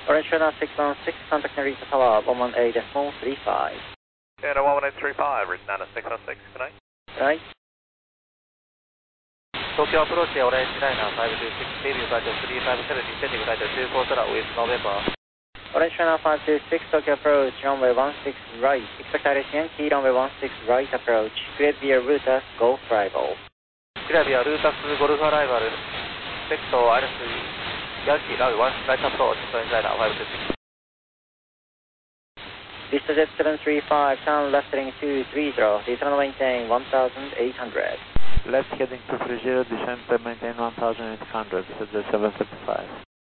Orange Radar 616, contact Narita Tower 118.35. And 11835, written down to 616, good night. Good night. Tokyo approach Orange Liner 526, debut flight 357, descending flight 24 Tower with November. Orange Radar 526, Tokyo approach, runway 16 right. Expect direct Yankee, runway 16 right approach. Cleared via Rutas, Golf Rival. Cleared via Rutas, Golf Rival. Vector Alice Yankee, runway 16 right approach, Orange Liner 526. Vista Jet 735, turn left heading 230, descend maintain 1800. Left heading 230, descend maintain 1800, Vista Jet 735.